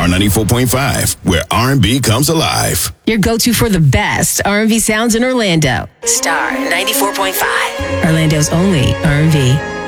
Star 94.5, where R&B comes alive. Your go-to for the best R&B sounds in Orlando. Star 94.5, Orlando's only R&B.